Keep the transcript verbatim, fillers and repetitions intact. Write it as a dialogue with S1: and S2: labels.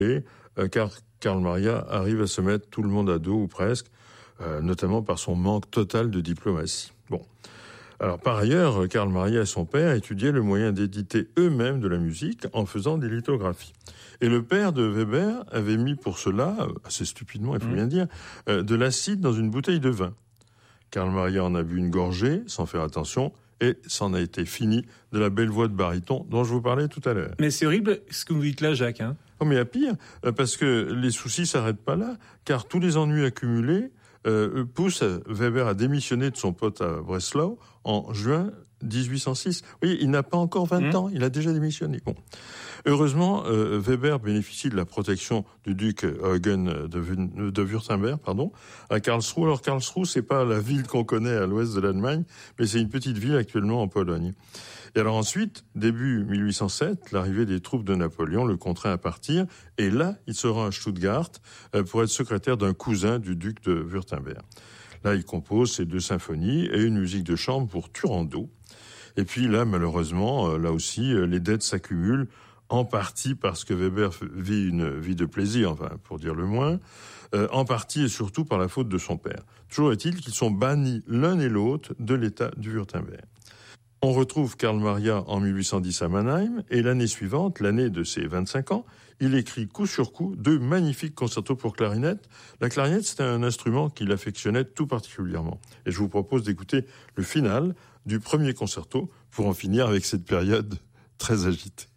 S1: et, euh, car Karl Maria arrive à se mettre tout le monde à dos, ou presque, euh, notamment par son manque total de diplomatie. Bon. Alors, par ailleurs, Karl Maria et son père étudiaient le moyen d'éditer eux-mêmes de la musique en faisant des lithographies. Et le père de Weber avait mis pour cela, assez stupidement, il faut mmh. bien dire, euh, de l'acide dans une bouteille de vin. Karl Maria en a bu une gorgée, sans faire attention, et c'en a été fini de la belle voix de baryton dont je vous parlais tout à l'heure.
S2: Mais c'est horrible ce que vous dites là, Jacques. Hein.
S1: Oh, mais il y a pire, parce que les soucis s'arrêtent pas là, car tous les ennuis accumulés euh, poussent Weber à démissionner de son pote à Breslau en juin dix-huit cent six. Vous voyez, il n'a pas encore vingt mmh. ans, il a déjà démissionné. Bon. Heureusement, euh, Weber bénéficie de la protection du duc Eugen de, de Wurtemberg, pardon, à Karlsruhe. Alors Karlsruhe, c'est pas la ville qu'on connaît à l'ouest de l'Allemagne, mais c'est une petite ville actuellement en Pologne. Et alors ensuite, début mille huit cent sept, l'arrivée des troupes de Napoléon le contraint à partir, et là, il se rend à Stuttgart euh, pour être secrétaire d'un cousin du duc de Wurtemberg. Là, il compose ses deux symphonies et une musique de chambre pour Turandot. Et puis là, malheureusement, euh, là aussi, euh, les dettes s'accumulent, en partie parce que Weber vit une vie de plaisir, enfin, pour dire le moins, euh, en partie et surtout par la faute de son père. Toujours est-il qu'ils sont bannis l'un et l'autre de l'État du Wurtemberg. On retrouve Karl Maria en mille huit cent dix à Mannheim, et l'année suivante, l'année de ses vingt-cinq ans, il écrit coup sur coup deux magnifiques concertos pour clarinette. La clarinette, c'était un instrument qu'il affectionnait tout particulièrement. Et je vous propose d'écouter le final du premier concerto pour en finir avec cette période très agitée.